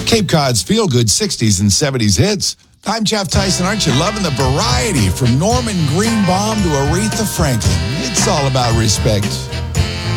Cape Cod's feel-good 60s and 70s hits. I'm Jeff Tyson. Aren't you loving the variety from Norman Greenbaum to Aretha Franklin? It's all about respect.